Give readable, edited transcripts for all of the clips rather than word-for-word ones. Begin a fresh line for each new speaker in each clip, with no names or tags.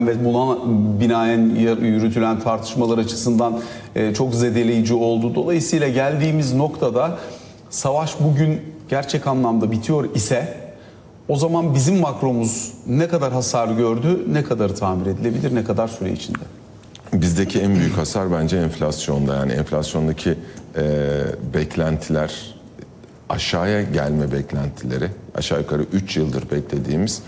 ve buna binaen yürütülen tartışmalar açısından çok zedeleyici oldu. Dolayısıyla geldiğimiz noktada savaş bugün gerçek anlamda bitiyor ise o zaman bizim makromuz ne kadar hasar gördü, ne kadar tamir edilebilir, ne kadar süre içinde?
Bizdeki en büyük hasar bence enflasyonda. Yani enflasyondaki beklentiler, aşağıya gelme beklentileri, aşağı yukarı 3 yıldır beklediğimiz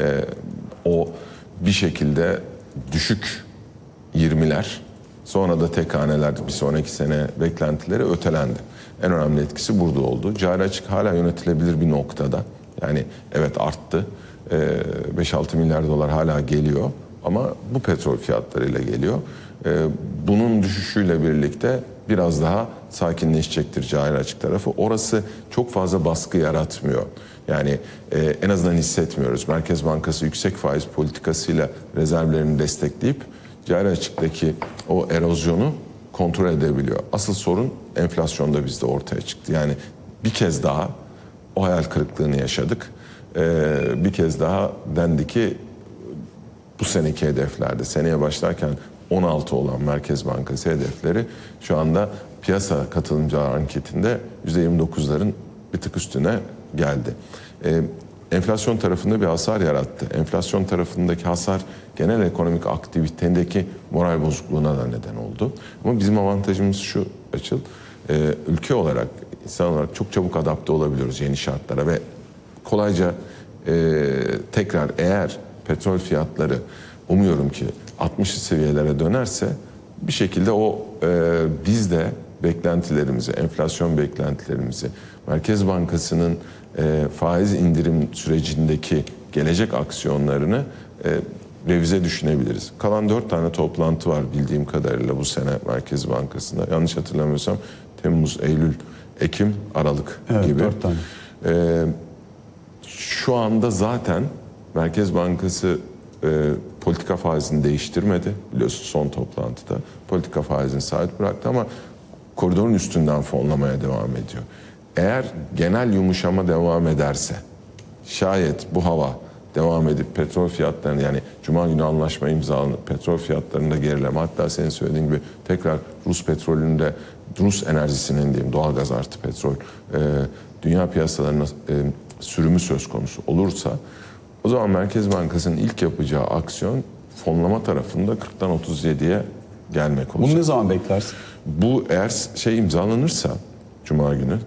o bir şekilde düşük 20'ler, sonra da tek haneler bir sonraki sene beklentileri ötelendi. En önemli etkisi burada oldu. Cari açık hala yönetilebilir bir noktada. Yani evet arttı. 5-6 milyar dolar hala geliyor ama bu petrol fiyatlarıyla geliyor. Bunun düşüşüyle birlikte biraz daha sakinleşecektir cari açık tarafı. Orası çok fazla baskı yaratmıyor. Yani en azından hissetmiyoruz. Merkez Bankası yüksek faiz politikasıyla rezervlerini destekleyip cari açıktaki o erozyonu kontrol edebiliyor. Asıl sorun enflasyonda bizde ortaya çıktı. Yani bir kez daha o hayal kırıklığını yaşadık. Bir kez daha dendi ki bu seneki hedeflerde, seneye başlarken 16 olan Merkez Bankası hedefleri şu anda piyasa katılımcılar anketinde %29'ların bir tık üstüne geldi. Enflasyon tarafında bir hasar yarattı. Enflasyon tarafındaki hasar genel ekonomik aktivitedeki moral bozukluğuna da neden oldu. Ama bizim avantajımız şu Açıl, ülke olarak, insan olarak çok çabuk adapte olabiliyoruz yeni şartlara ve kolayca tekrar eğer petrol fiyatları umuyorum ki 60 seviyelere dönerse bir şekilde o biz de beklentilerimizi, enflasyon beklentilerimizi, Merkez Bankası'nın faiz indirim sürecindeki gelecek aksiyonlarını revize düşünebiliriz. Kalan 4 tane toplantı var bildiğim kadarıyla bu sene Merkez Bankası'nda. Yanlış hatırlamıyorsam Temmuz, Eylül, Ekim, Aralık gibi.
4 tane.
Şu anda zaten Merkez Bankası politika faizini değiştirmedi. Biliyorsun son toplantıda politika faizini sabit bıraktı ama koridorun üstünden fonlamaya devam ediyor. Eğer genel yumuşama devam ederse, şayet bu hava devam edip petrol fiyatlarını, yani Cuma günü anlaşma imzalanıp petrol fiyatlarında gerileme, hatta senin söylediğin gibi tekrar Rus petrolünde, Rus enerjisinin diyeyim doğalgaz artı petrol dünya piyasalarına sürümü söz konusu olursa o zaman Merkez Bankası'nın ilk yapacağı aksiyon fonlama tarafında 40'tan 37'ye gelmek olacak.
Bunu ne zaman beklersin?
Bu eğer şey imzalanırsa Cuma günü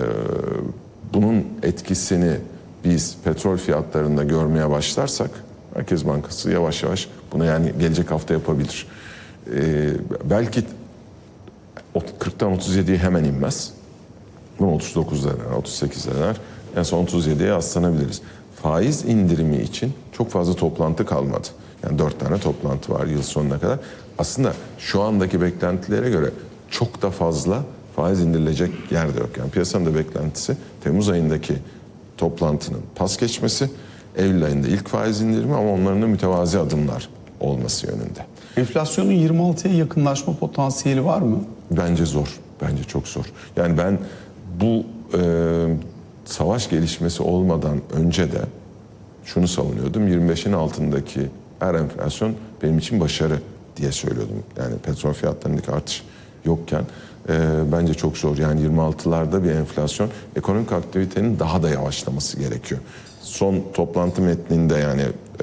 bunun etkisini biz petrol fiyatlarında görmeye başlarsak Merkez Bankası yavaş yavaş bunu yani gelecek hafta yapabilir. Belki 40'tan 37'ye hemen inmez. Bunu 39'lara, 38'ler, en son 37'ye aslanabiliriz. Faiz indirimi için çok fazla toplantı kalmadı. Yani 4 tane toplantı var yıl sonuna kadar. Aslında şu andaki beklentilere göre çok da fazla faiz indirilecek yer de yok. Yani piyasanın da beklentisi Temmuz ayındaki toplantının pas geçmesi, Eylül ayında ilk faiz indirimi ama onların da mütevazi adımlar olması yönünde.
Enflasyonun 26'ya yakınlaşma potansiyeli var mı?
Bence zor. Bence çok zor. Yani ben bu savaş gelişmesi olmadan önce de şunu savunuyordum. 25'in altındaki her enflasyon benim için başarı diye söylüyordum. Yani petrol fiyatlarındaki artış yokken bence çok zor. Yani 26'larda bir enflasyon, ekonomik aktivitenin daha da yavaşlaması gerekiyor. Son toplantı metninde yani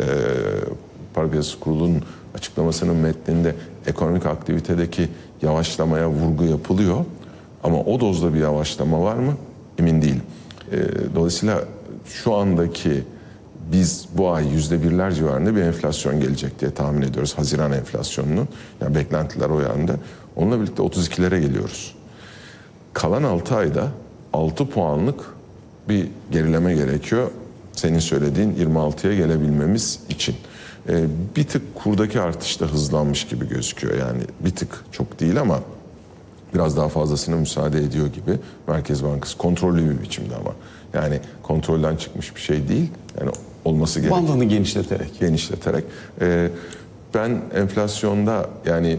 Para Piyasası Kurulu'nun açıklamasının metninde ekonomik aktivitedeki yavaşlamaya vurgu yapılıyor. Ama o dozda bir yavaşlama var mı? Emin değilim. Dolayısıyla şu andaki biz bu ay %1'ler civarında bir enflasyon gelecek diye tahmin ediyoruz. Haziran enflasyonunu. Yani beklentiler o yönde. Onunla birlikte 32'lere geliyoruz. Kalan 6 ayda 6 puanlık bir gerileme gerekiyor. Senin söylediğin 26'ya gelebilmemiz için. Bir tık kurdaki artış da hızlanmış gibi gözüküyor. Yani bir tık çok değil ama biraz daha fazlasına müsaade ediyor gibi Merkez Bankası. Kontrollü bir biçimde ama. Yani kontrolden çıkmış bir şey değil. Yani olması gerekiyor.
Bandını genişleterek.
Genişleterek. Ben enflasyonda yani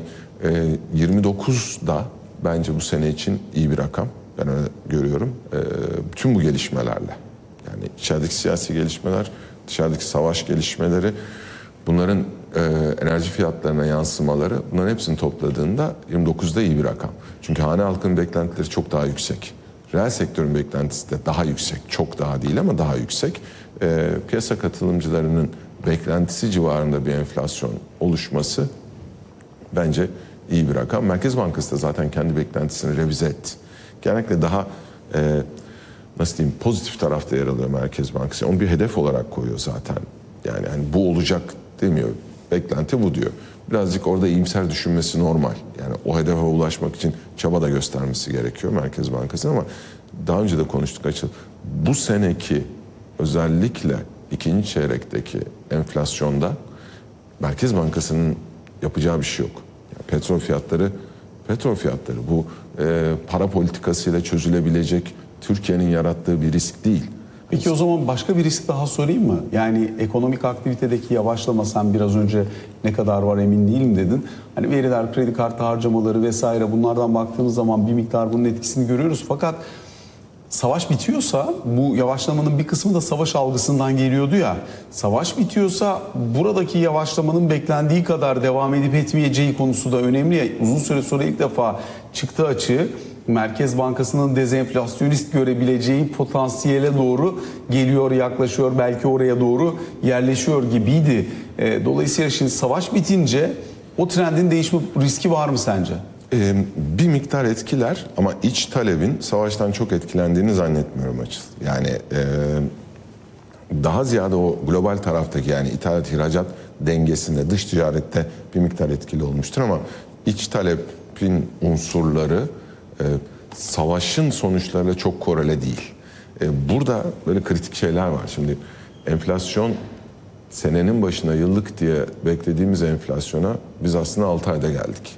29'da bence bu sene için iyi bir rakam. Ben öyle görüyorum. Tüm bu gelişmelerle. Yani içerideki siyasi gelişmeler, dışarıdaki savaş gelişmeleri, bunların enerji fiyatlarına yansımaları, bunların hepsini topladığında 29'da iyi bir rakam. Çünkü hane halkının beklentileri çok daha yüksek. Reel sektörün beklentisi de daha yüksek. Çok daha değil ama daha yüksek. Piyasa katılımcılarının beklentisi civarında bir enflasyon oluşması bence iyi bir rakam. Merkez Bankası da zaten kendi beklentisini revize etti. Genellikle daha nasıl diyeyim, pozitif tarafta yer alıyor Merkez Bankası. Onu bir hedef olarak koyuyor zaten. Yani hani bu olacak demiyor. Beklenti bu diyor. Birazcık orada iyimser düşünmesi normal. Yani o hedefe ulaşmak için çaba da göstermesi gerekiyor Merkez Bankası'nın, ama daha önce de konuştuk Açıl. Bu seneki özellikle ikinci çeyrekteki enflasyonda Merkez Bankası'nın yapacağı bir şey yok. Yani petrol fiyatları bu para politikasıyla çözülebilecek, Türkiye'nin yarattığı bir risk değil.
Peki o zaman başka bir risk daha sorayım mı? Yani ekonomik aktivitedeki yavaşlama, sen biraz önce ne kadar var emin değilim dedin. Hani veriler, kredi kartı harcamaları vesaire, bunlardan baktığımız zaman bir miktar bunun etkisini görüyoruz. Fakat savaş bitiyorsa, bu yavaşlamanın bir kısmı da savaş algısından geliyordu ya. Savaş bitiyorsa buradaki yavaşlamanın beklendiği kadar devam edip etmeyeceği konusu da önemli ya. Uzun süre sonra ilk defa çıktı açığı. Merkez Bankası'nın dezenflasyonist görebileceği potansiyele doğru geliyor, yaklaşıyor, belki oraya doğru yerleşiyor gibiydi. Dolayısıyla şimdi savaş bitince o trendin değişme riski var mı sence?
Bir miktar etkiler ama iç talebin savaştan çok etkilendiğini zannetmiyorum açıkçası. Yani daha ziyade o global taraftaki, yani ithalat ihracat dengesinde, dış ticarette bir miktar etkili olmuştur ama iç talebin unsurları savaşın sonuçlarıyla çok korele değil. Burada böyle kritik şeyler var. Şimdi enflasyon, senenin başına yıllık diye beklediğimiz enflasyona biz aslında 6 ayda geldik.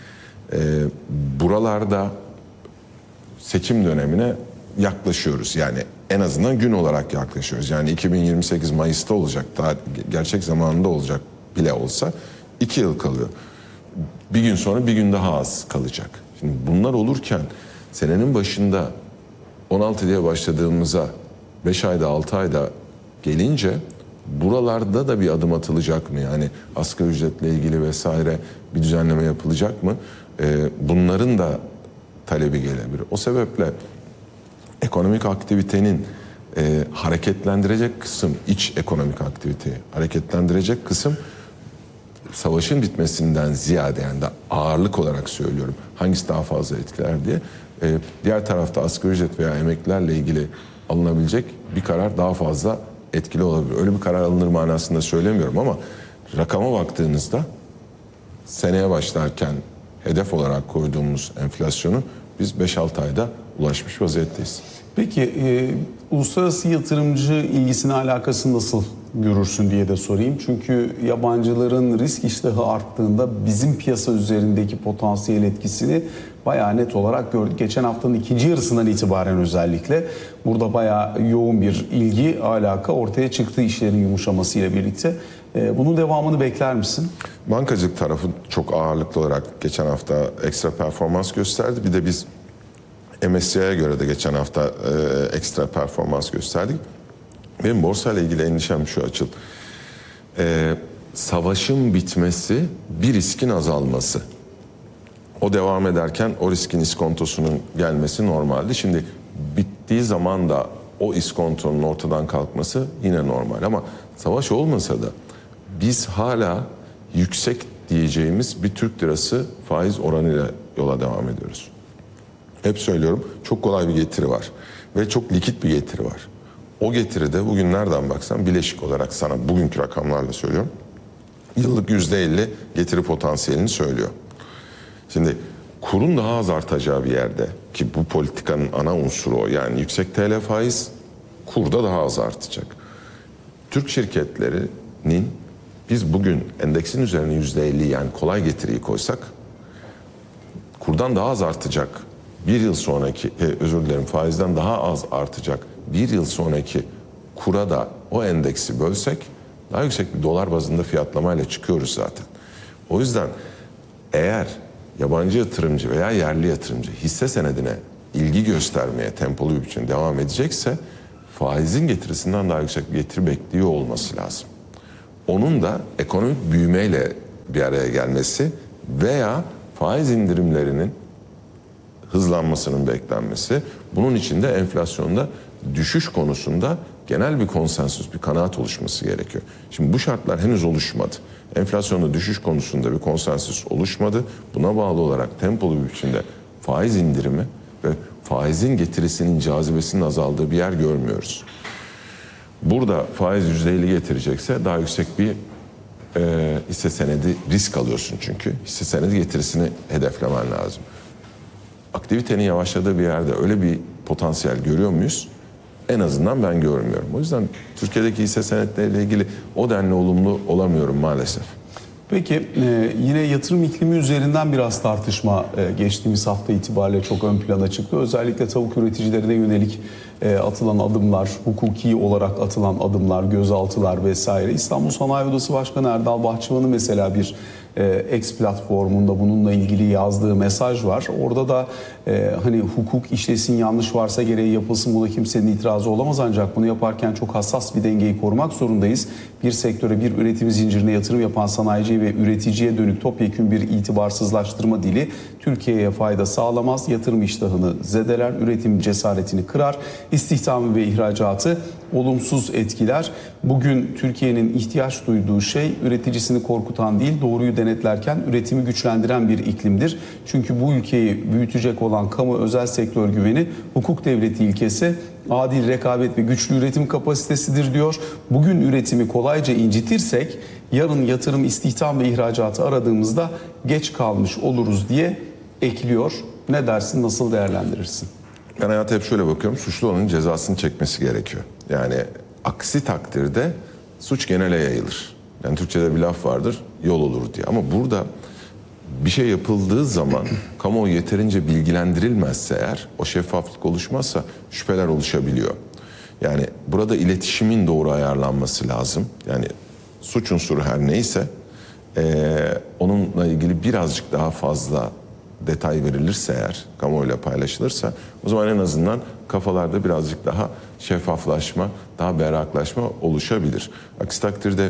Buralarda seçim dönemine yaklaşıyoruz. Yani en azından gün olarak yaklaşıyoruz. Yani 2028 Mayıs'ta olacak, daha gerçek zamanında olacak bile olsa 2 yıl kalıyor. Bir gün sonra bir gün daha az kalacak. Şimdi bunlar olurken senenin başında 16 diye başladığımıza 5 ayda 6 ayda gelince buralarda da bir adım atılacak mı? Yani asgari ücretle ilgili vesaire bir düzenleme yapılacak mı? Bunların da talebi gelebilir. O sebeple ekonomik aktivitenin hareketlendirecek kısım, iç ekonomik aktiviteyi hareketlendirecek kısım savaşın bitmesinden ziyade, yani da ağırlık olarak söylüyorum, hangisi daha fazla etkiler diye. Diğer tarafta asgari ücret veya emeklilerle ilgili alınabilecek bir karar daha fazla etkili olabilir. Öyle bir karar alınır manasında söylemiyorum ama rakama baktığınızda seneye başlarken hedef olarak koyduğumuz enflasyonu biz 5-6 ayda ulaşmış vaziyetteyiz.
Peki uluslararası yatırımcı ilgisine alakası nasıl görürsün diye de sorayım. Çünkü yabancıların risk iştahı arttığında bizim piyasa üzerindeki potansiyel etkisini bayağı net olarak gördük. Geçen haftanın ikinci yarısından itibaren özellikle burada bayağı yoğun bir ilgi, alaka ortaya çıktı işlerin yumuşamasıyla birlikte. Bunun devamını bekler misin?
Bankacılık tarafı çok ağırlıklı olarak geçen hafta ekstra performans gösterdi. Bir de biz MSCI'ye göre de geçen hafta ekstra performans gösterdik. Benim borsayla ilgili endişem şu Açıl. Savaşın bitmesi, bir riskin azalması. O devam ederken o riskin iskontosunun gelmesi normaldi. Şimdi bittiği zaman da o iskontonun ortadan kalkması yine normal. Ama savaş olmasa da biz hala yüksek diyeceğimiz bir Türk lirası faiz oranıyla yola devam ediyoruz. Hep söylüyorum, çok kolay bir getiri var ve çok likit bir getiri var. O getiri de bugün nereden baksan bileşik olarak, sana bugünkü rakamlarla söylüyorum, yıllık %50 getiri potansiyelini söylüyor. Şimdi kurun daha az artacağı bir yerde, ki bu politikanın ana unsuru o, yani yüksek TL faiz, kur da daha az artacak. Türk şirketlerinin biz bugün endeksin üzerine %50, yani kolay getiriyi koysak, kurdan daha az artacak bir yıl sonraki, faizden daha az artacak bir yıl sonraki kura da o endeksi bölsek daha yüksek bir dolar bazında fiyatlamayla çıkıyoruz zaten. O yüzden eğer yabancı yatırımcı veya yerli yatırımcı hisse senedine ilgi göstermeye tempolu bir biçimde devam edecekse faizin getirisinden daha yüksek bir getiri bekliyor olması lazım. onun da ekonomik büyümeyle bir araya gelmesi veya faiz indirimlerinin hızlanmasının beklenmesi, bunun için de enflasyonda düşüş konusunda genel bir konsensüs, bir kanaat oluşması gerekiyor. Şimdi bu şartlar henüz oluşmadı. Enflasyonda düşüş konusunda bir konsensüs oluşmadı. Buna bağlı olarak tempolu bir biçimde faiz indirimi ve faizin getirisinin, cazibesinin azaldığı bir yer görmüyoruz. Burada faiz %50 getirecekse daha yüksek bir hisse senedi risk alıyorsun çünkü. Hisse senedi getirisini hedeflemen lazım. Aktivitenin yavaşladığı bir yerde öyle bir potansiyel görüyor muyuz? En azından ben görmüyorum. O yüzden Türkiye'deki hisse senetleriyle ilgili o denli olumlu olamıyorum maalesef.
Peki yine yatırım iklimi üzerinden biraz tartışma geçtiğimiz hafta itibariyle çok ön plana çıktı. Özellikle tavuk üreticilerine yönelik atılan adımlar, hukuki olarak atılan adımlar, gözaltılar vesaire. İstanbul Sanayi Odası Başkanı Erdal Bahçıvan'ın mesela bir X platformunda bununla ilgili yazdığı mesaj var. Orada da hani hukuk işlesin, yanlış varsa gereği yapılsın, buna kimsenin itirazı olamaz, ancak bunu yaparken çok hassas bir dengeyi korumak zorundayız. Bir sektöre, bir üretim zincirine yatırım yapan sanayici ve üreticiye dönük topyekün bir itibarsızlaştırma dili Türkiye'ye fayda sağlamaz, yatırım iştahını zedeler, üretim cesaretini kırar, istihdamı ve ihracatı olumsuz etkiler. Bugün Türkiye'nin ihtiyaç duyduğu şey üreticisini korkutan değil, doğruyu denetlerken üretimi güçlendiren bir iklimdir. Çünkü bu ülkeyi büyütecek olan kamu özel sektör güveni, hukuk devleti ilkesi, adil rekabet ve güçlü üretim kapasitesidir diyor. Bugün üretimi kolayca incitirsek yarın yatırım, istihdam ve ihracatı aradığımızda geç kalmış oluruz diye ekliyor. Ne dersin, nasıl değerlendirirsin?
Ben hayata hep şöyle bakıyorum, suçlu olanın cezasını çekmesi gerekiyor. Yani aksi takdirde suç genele yayılır. Yani Türkçe'de bir laf vardır, yol olur diye. Ama burada bir şey yapıldığı zaman kamuoyu yeterince bilgilendirilmezse eğer, o şeffaflık oluşmazsa şüpheler oluşabiliyor. Yani burada iletişimin doğru ayarlanması lazım. Yani suç unsuru her neyse onunla ilgili birazcık daha fazla detay verilirse eğer, kamuoyuyla paylaşılırsa, o zaman en azından kafalarda birazcık daha şeffaflaşma, daha berraklaşma oluşabilir. Aksi takdirde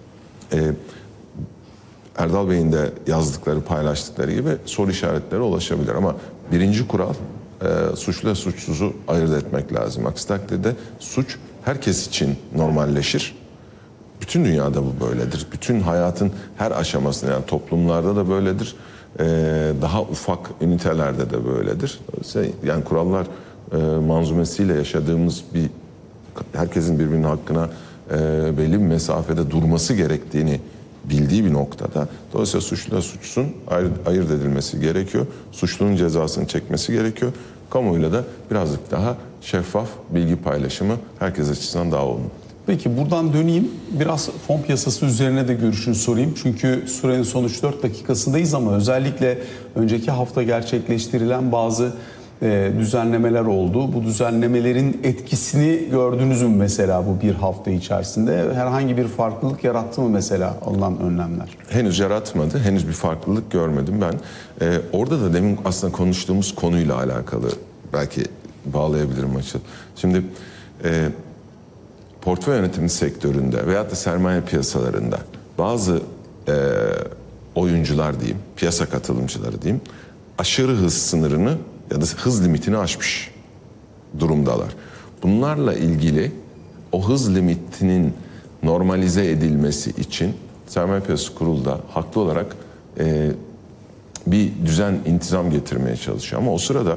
Erdal Bey'in de yazdıkları, paylaştıkları gibi soru işaretleri ulaşabilir. Ama birinci kural suçlu ve suçsuzu ayırt etmek lazım. Aksi takdirde suç herkes için normalleşir. Bütün dünyada bu böyledir. Bütün hayatın her aşamasında, yani toplumlarda da böyledir. Daha ufak ünitelerde de böyledir. Yani kurallar manzumesiyle yaşadığımız bir, herkesin birbirinin hakkına belli bir mesafede durması gerektiğini bildiği bir noktada, dolayısıyla suçluyla suçsuzun ayırt edilmesi gerekiyor. Suçlunun cezasını çekmesi gerekiyor. Kamuoyuyla da birazcık daha şeffaf bilgi paylaşımı herkes açısından daha olumlu.
Peki buradan döneyim. Biraz fon piyasası üzerine de görüşünü sorayım. Çünkü sürenin son 3-4 dakikasındayız ama özellikle önceki hafta gerçekleştirilen bazı düzenlemeler oldu. Bu düzenlemelerin etkisini gördünüz mü mesela bu bir hafta içerisinde? Herhangi bir farklılık yarattı mı mesela alınan önlemler?
Henüz yaratmadı. Henüz bir farklılık görmedim ben. Orada da demin aslında konuştuğumuz konuyla alakalı belki bağlayabilirim açıl. Şimdi portföy yönetimi sektöründe veyahut da sermaye piyasalarında bazı oyuncular diyeyim, piyasa katılımcıları diyeyim, aşırı hız sınırını ya da hız limitini aşmış durumdalar. Bunlarla ilgili o hız limitinin normalize edilmesi için Sermaye Piyasası Kurulu da haklı olarak bir düzen, intizam getirmeye çalışıyor. Ama o sırada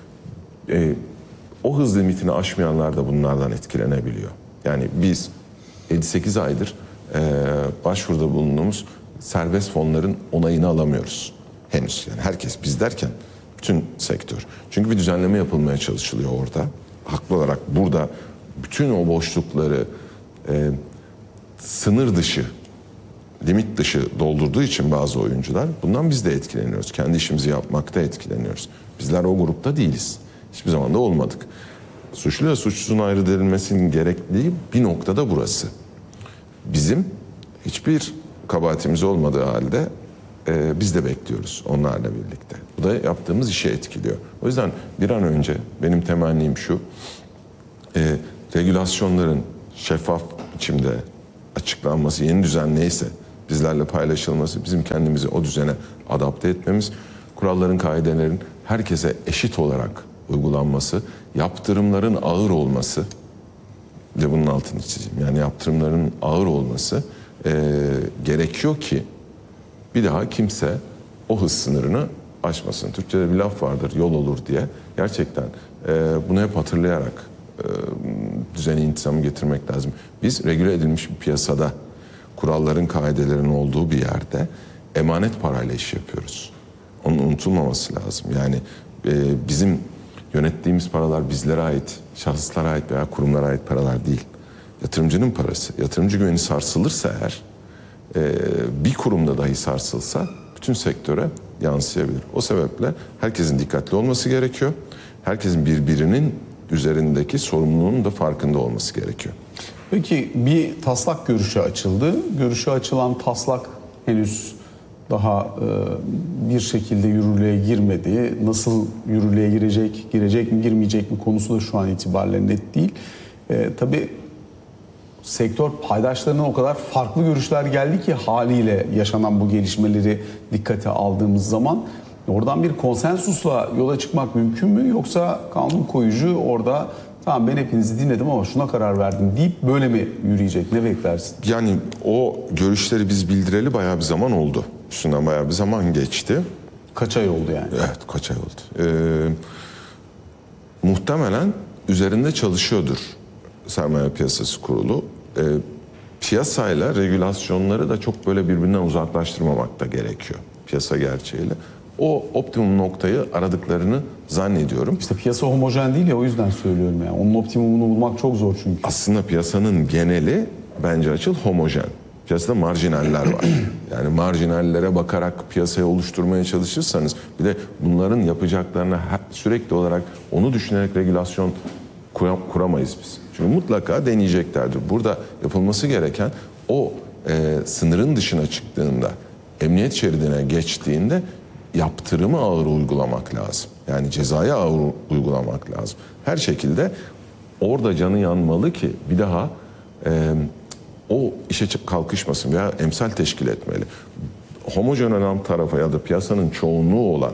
o hız limitini aşmayanlar da bunlardan etkilenebiliyor. Yani biz 7-8 aydır başvuruda bulunduğumuz serbest fonların onayını alamıyoruz henüz. Yani herkes, biz derken bütün sektör. Çünkü bir düzenleme yapılmaya çalışılıyor orada. Haklı olarak burada bütün o boşlukları sınır dışı, limit dışı doldurduğu için bazı oyuncular, bundan biz de etkileniyoruz. Kendi işimizi yapmakta etkileniyoruz. Bizler o grupta değiliz. Hiçbir zaman da olmadık. Suçlu ve suçsuzun ayrı edilmesinin gerektiği bir noktada burası. Bizim hiçbir kabahatimiz olmadığı halde biz de bekliyoruz onlarla birlikte. Bu da yaptığımız işi etkiliyor. O yüzden bir an önce benim temennim şu, regülasyonların şeffaf biçimde açıklanması, yeni düzen neyse bizlerle paylaşılması, bizim kendimizi o düzene adapte etmemiz, kuralların, kaidelerin herkese eşit olarak uygulanması, yaptırımların ağır olması, de bunun altını çizeyim. Yani yaptırımların ağır olması gerekiyor ki bir daha kimse o hız sınırını aşmasın. Türkçe'de bir laf vardır, yol olur diye. Gerçekten bunu hep hatırlayarak düzeni, intizamı getirmek lazım. Biz regüle edilmiş bir piyasada, kuralların, kaidelerin olduğu bir yerde emanet parayla iş yapıyoruz. Onun unutulmaması lazım. Yani bizim yönettiğimiz paralar bizlere ait, şahıslara ait veya kurumlara ait paralar değil. Yatırımcının parası. Yatırımcı güveni sarsılırsa eğer, bir kurumda dahi sarsılsa bütün sektöre yansıyabilir. O sebeple herkesin dikkatli olması gerekiyor. Herkesin birbirinin üzerindeki sorumluluğunun da farkında olması gerekiyor.
Peki bir taslak görüşü açıldı. Görüşü açılan taslak henüz daha bir şekilde yürürlüğe girmedi. Nasıl yürürlüğe girecek mi, girmeyecek mi konusu da şu an itibariyle net değil. Tabii sektör paydaşlarına o kadar farklı görüşler geldi ki haliyle yaşanan bu gelişmeleri dikkate aldığımız zaman oradan bir konsensusla yola çıkmak mümkün mü? Yoksa kanun koyucu orada tamam ben hepinizi dinledim ama şuna karar verdim deyip böyle mi yürüyecek? Ne beklersin?
Yani o görüşleri biz bildireli bayağı bir zaman oldu. Üstünden bayağı bir zaman geçti.
Kaç ay oldu yani?
Evet, kaç ay oldu. Muhtemelen üzerinde çalışıyordur Sermaye Piyasası Kurulu. Piyasayla regülasyonları da çok böyle birbirinden uzaklaştırmamak da gerekiyor. Piyasa gerçeğiyle. O optimum noktayı aradıklarını zannediyorum.
İşte piyasa homojen değil ya, o yüzden söylüyorum yani. Onun optimumunu bulmak çok zor çünkü.
Aslında piyasanın geneli bence açıl homojen. Piyasada marjinaller var. Yani marjinallere bakarak piyasayı oluşturmaya çalışırsanız, bir de bunların yapacaklarına sürekli olarak onu düşünerek regülasyon kuramayız biz. Çünkü mutlaka deneyeceklerdir. Burada yapılması gereken o sınırın dışına çıktığında, emniyet şeridine geçtiğinde yaptırımı ağır uygulamak lazım. Yani cezayı ağır uygulamak lazım. Her şekilde orada canı yanmalı ki bir daha o işe kalkışmasın veya emsal teşkil etmeli. Homojen olan tarafa ya da piyasanın çoğunluğu olan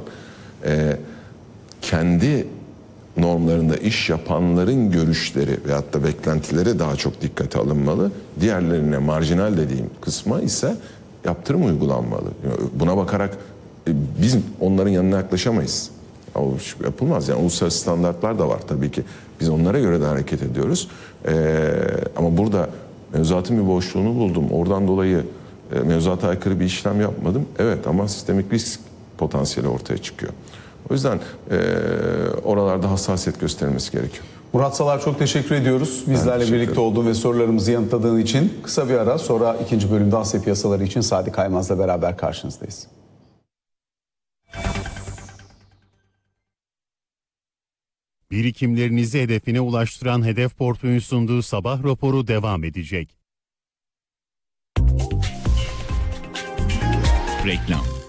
kendi normlarında iş yapanların görüşleri veyahut da beklentileri daha çok dikkate alınmalı. Diğerlerine, marjinal dediğim kısma ise yaptırım uygulanmalı. Buna bakarak biz onların yanına yaklaşamayız. O yapılmaz. Yani uluslararası standartlar da var tabii ki. Biz onlara göre de hareket ediyoruz. Ama burada mevzuatın bir boşluğunu buldum. Oradan dolayı mevzuata aykırı bir işlem yapmadım. Evet, ama sistemik risk potansiyeli ortaya çıkıyor. O yüzden oralarda hassasiyet gösterilmesi gerekiyor.
Murat Salar, çok teşekkür ediyoruz. Bizlerle birlikte olduğun ve sorularımızı yanıtladığın için. Kısa bir ara, sonra ikinci bölümde Asya piyasaları için Sadi Kaymaz'la beraber karşınızdayız.
Birikimlerinizi hedefine ulaştıran Hedef Portföy'ün sunduğu sabah raporu devam edecek.
Reklam.